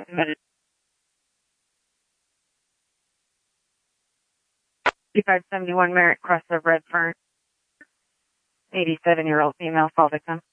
submitted. 2571 Merritt Cross of Redfern. 87-year-old female fall victim.